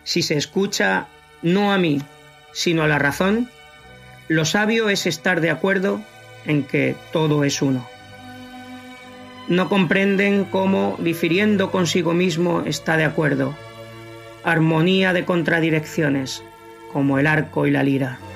Si se escucha no a mí, sino a la razón, lo sabio es estar de acuerdo en que todo es uno. No comprenden cómo, difiriendo consigo mismo, está de acuerdo. Armonía de contradirecciones, como el arco y la lira.